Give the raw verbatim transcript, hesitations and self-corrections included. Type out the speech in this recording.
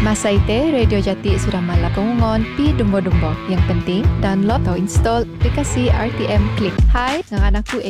Masa itu, Radio Jati sudah malap keungon pi dumbo-dumbo. Yang penting, download atau install aplikasi R T M Click. Hai, dengan aku